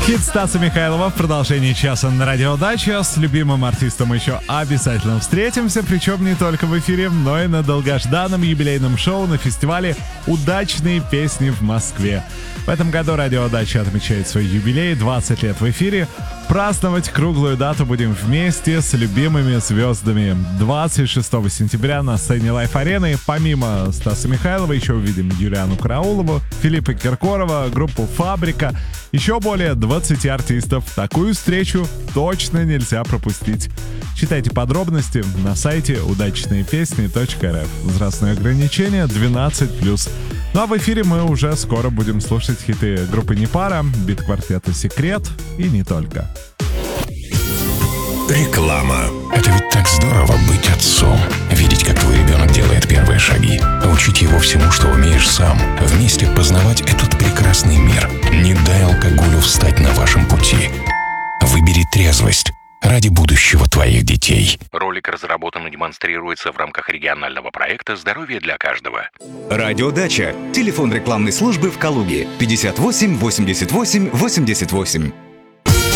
Хит Стаса Михайлова в продолжении часа на Радио Дача. С любимым артистом еще обязательно встретимся, причем не только в эфире, но и на долгожданном юбилейном шоу на фестивале «Удачные песни» в Москве. В этом году Радио Дача отмечает свой юбилей, 20 лет в эфире. Праздновать круглую дату будем вместе с любимыми звездами. 26 сентября на сцене Лайф-арены помимо Стаса Михайлова еще увидим Юлиану Караулову, Филиппа Киркорова, группу «Фабрика», еще более 20 артистов. Такую встречу точно нельзя пропустить. Читайте подробности на сайте удачнеепесни.рф. Возрастное ограничение 12+. Ну а в эфире мы уже скоро будем слушать хиты группы «Непара», бит-квартета «Секрет» и не только. Реклама. Это ведь так здорово быть отцом. Видеть, как твой ребенок делает первые шаги. Учить его всему, что умеешь сам. Вместе познавать этот прекрасный мир. Не дай алкоголю встать на вашем пути. Выбери трезвость ради будущего твоих детей. Ролик разработан и демонстрируется в рамках регионального проекта «Здоровье для каждого». Радиодача. Телефон рекламной службы в Калуге 58 88 88.